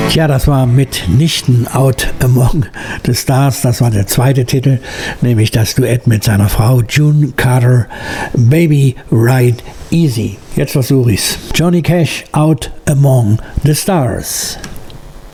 Tja, das war mitnichten Out Among the Stars. Das war der zweite Titel, nämlich das Duett mit seiner Frau June Carter, Baby Ride Easy. Jetzt versuche ich's. Johnny Cash, Out Among the Stars.